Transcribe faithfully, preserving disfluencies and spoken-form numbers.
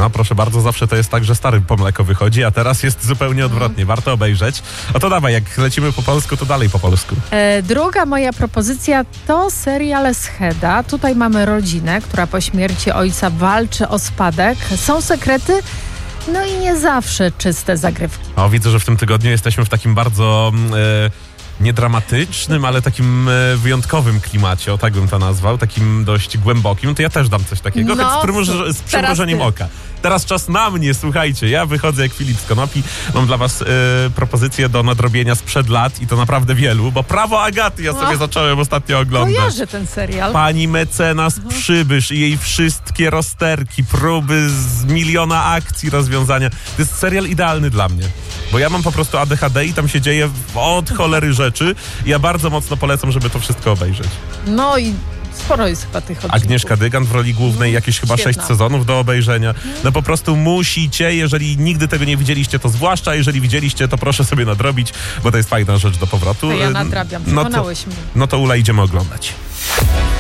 No proszę bardzo, zawsze to jest tak, że stary po mleko wychodzi, a teraz jest zupełnie odwrotnie. Warto obejrzeć. O to dawaj, jak lecimy po polsku, to dalej po polsku. E, druga moja propozycja to serial Scheda. Tutaj mamy rodzinę, która po śmierci ojca walczy o spadek. Są sekrety, no i nie zawsze czyste zagrywki. O, widzę, że w tym tygodniu jesteśmy w takim bardzo... E, nie dramatycznym, ale takim e, wyjątkowym klimacie, o tak bym to nazwał, takim dość głębokim. To ja też dam coś takiego, No, tak z, przymruż- z przymrużeniem oka. Teraz czas na mnie, słuchajcie, ja wychodzę jak Filip z Konopi. Mam dla was e, propozycję do nadrobienia sprzed lat i to naprawdę wielu, bo Prawo Agaty ja sobie No. zacząłem ostatnio oglądać. Kojarzę ten serial. Pani mecenas Przybysz i jej wszystkie rozterki, próby z miliona akcji, rozwiązania. To jest serial idealny dla mnie, bo ja mam po prostu A D H D i tam się dzieje od cholery rzeczy. Ja bardzo mocno polecam, żeby to wszystko obejrzeć. No i sporo jest chyba tych odcinków. Agnieszka Dygant w roli głównej, jakieś chyba Świetna. sześć sezonów do obejrzenia. No po prostu musicie, jeżeli nigdy tego nie widzieliście, to zwłaszcza jeżeli widzieliście, to proszę sobie nadrobić, bo to jest fajna rzecz do powrotu. A ja nadrabiam, no to, przekonałeś mnie. no to Ula, idziemy oglądać.